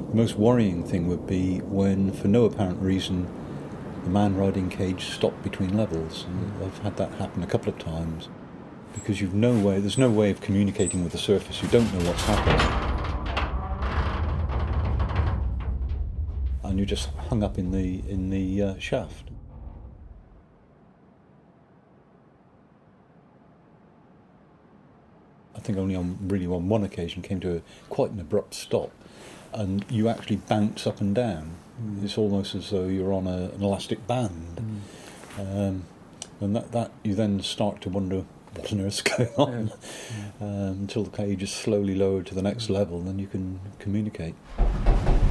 The most worrying thing would be when, for no apparent reason, the man riding cage stopped between levels. And I've had that happen a couple of times, because there's no way of communicating with the surface. You don't know what's happening. And you're just hung up in the shaft. I think only on one occasion came to quite an abrupt stop, and you actually bounce up and down. It's almost as though you're on an elastic band, and that you then start to wonder what on earth's going on, until the cage is slowly lowered to the next level, and then you can communicate.